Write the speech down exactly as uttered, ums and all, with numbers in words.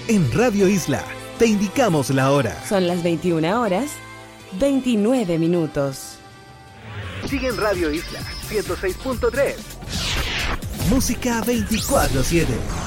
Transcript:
En Radio Isla te indicamos la hora. Son las veintiuna horas, veintinueve minutos. Sigue en Radio Isla ciento seis punto tres. Música veinticuatro siete.